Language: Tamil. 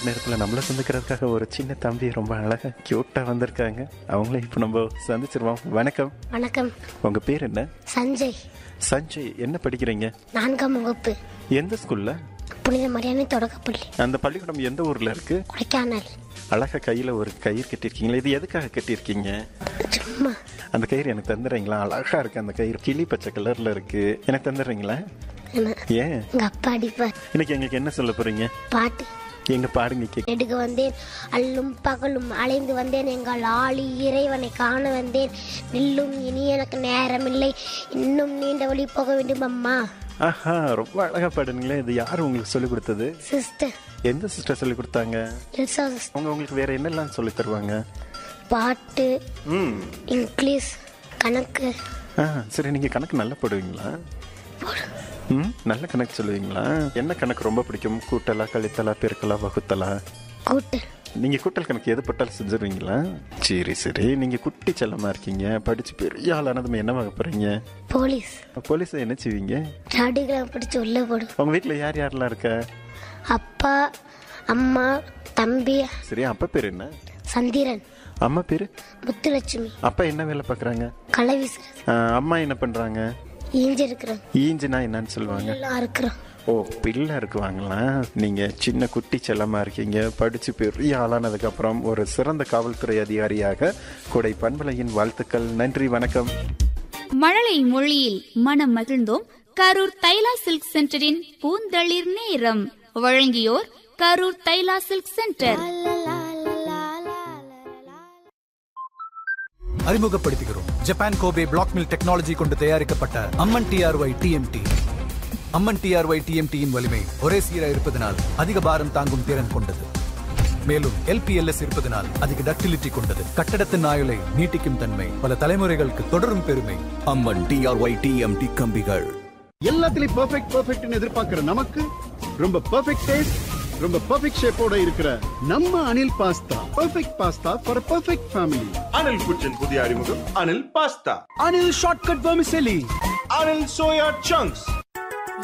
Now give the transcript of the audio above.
நேரத்தில் நம்மளை சந்திக்கிறதுக்காக ஒரு சின்ன தம்பி ரொம்ப அழகாக க்யூட்டாக வந்திருக்காங்க. அவங்களே இப்போ நம்ம சந்திச்சிருவோம். வணக்கம். வணக்கம். உங்கள் பேர் என்ன? சஞ்சய். சஞ்சய், என்ன படிக்கிறீங்க? 4ஆம் வகுப்பு. எந்த ஸ்கூலில்? புனித மரியாதை தொடக்கப்பள்ளி. அந்த பள்ளிக்கூடம் எந்த ஊரில் இருக்குது? கொடைக்கானல். அழகாக கையில் ஒரு கயிறு கட்டியிருக்கீங்களா? இது எதுக்காக கட்டியிருக்கீங்க? சும்மா. அந்த கயிறு எனக்கு தந்துடுறீங்களா? அழகாக இருக்குது அந்த கயிறு, கிளி பச்சை கலரில் இருக்குது. எனக்கு தந்துடுறீங்களா? ஏன்? எங்கள் அப்பா அடிப்பார். இன்னைக்கு எங்களுக்கு என்ன சொல்ல போகிறீங்க? பாட்டு. எங்க பாடுங்க. எடுக்க வந்தேன் அல்லும் பகலும் அலைந்து வந்தேன், எங்கள் ஆளி இறைவனை காண வந்தேன், நில்லும் இனி எனக்கு நேரமில்லை, இன்னும் நீண்ட வழி போக வேண்டும் அம்மா. ஆஹா, ரொம்ப அழகா பாடுங்களே. இது யார் உங்களுக்கு சொல்லி கொடுத்தது? சிஸ்டர். எந்த சிஸ்டர் சொல்லி கொடுத்தாங்க? அவங்க உங்களுக்கு வேற என்னெல்லாம் சொல்லி தருவாங்க? பாட்டு, இங்கிலீஷ், கணக்கு. சரி, நீங்க கணக்கு நல்லா போடுவீங்களா? நல்ல கணக்கு சொல்லுவீங்களா? என்ன கணக்கு ரொம்ப பிடிக்கும்? கூட்டலா, கழித்தலா, பெருக்கலா, வகுத்தலா? கூட்டல். நீங்க கூட்டல் கணக்கு எது போட்டாலும் செஞ்சிருவீங்களா? சரி சரி. நீங்க குட்டி செல்லமா இருக்கீங்க, படிச்சு பெரிய ஆளானதுமே என்ன வாங்க போறீங்க? போலீஸ். போலீஸ் என்ன செய்வீங்க? ராடிகிராம் படிச்சு உள்ள போடும். உங்க வீட்டுல யார் யாரெல்லாம் இருக்கா? அப்பா, அம்மா, தம்பி. சரி, அப்பா பேர் என்ன? சந்திரன். அம்மா பேரு? முத்துலட்சுமி. அப்பா என்ன வேலை பாக்குறாங்க? களை வீசுறது. அம்மா என்ன பண்றாங்க? ஈஞ்சு இருக்கிறோம். ஈஞ்சுனா என்னன்னு சொல்லுவாங்க? ஓ, பிள்ளை இருக்குவாங்களா? நீங்க சின்ன குட்டி செல்லமா இருக்கீங்க, படிச்சு பெரிய ஆளானதுக்கு அப்புறம் ஒரு சிறந்த காவல்துறை அதிகாரியாக கொடை பண்பலையின் வாழ்த்துக்கள். நன்றி, வணக்கம். மழலை மொழியில் மனம் மகிழ்ந்தோம். கரூர் தைலா சில்க் சென்டரின் பூந்தளிர் நேரம் வழங்கியோர் கரூர் தைலா சில்க் சென்டர். அறிமுகப்படுத்துகிறோம் Japan Kobe black mill technology கொண்டு தயாரிக்கப்பட்ட அம்மன் டிஆர்ஒய் டிஎம்டி. அம்மன் டிஆர்ஒய் டிஎம்டியின் வலிமை ஒரே சீராக இருப்பதனால் அதிக பாரம் தாங்கும் திறன் கொண்டது. மேலும் எல்பிஎல்எஸ் இருப்பதனால் அதிக டக்டிலிட்டி கொண்டது. கட்டடத்தின் ஆயுளை நீட்டிக்கும் தன்மை, பல தலைமுறைகளுக்கு தொடரும் பெருமை. அம்மன் டிஆர்ஒய் டிஎம்டி கம்பிகள். எல்லாத்துலயும் பெர்ஃபெக்ட்னு எதிர்பார்க்கிற நமக்கு ரொம்ப பெர்ஃபெக்ட் டேஸ்ட், ரொம்ப பெர்ஃபெக்ட் ஷேப்போட இருக்கிற நம்ம Anil pasta. Perfect pasta for perfect family. Anil குச்சின் புதிய அறிமுகம் Anil pasta. Anil shortcut vermicelli. Anil soya chunks.